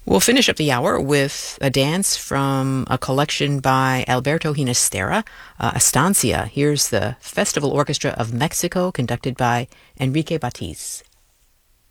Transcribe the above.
We'll finish up the hour with a dance from a collection by Alberto Ginastera, Estancia. Here's the Festival Orchestra of Mexico, conducted by Enrique Batiz.